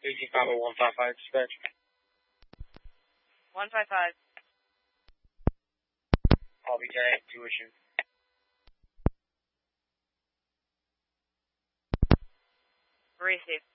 155 dispatch. 155. I'll be carrying tuition. Receive.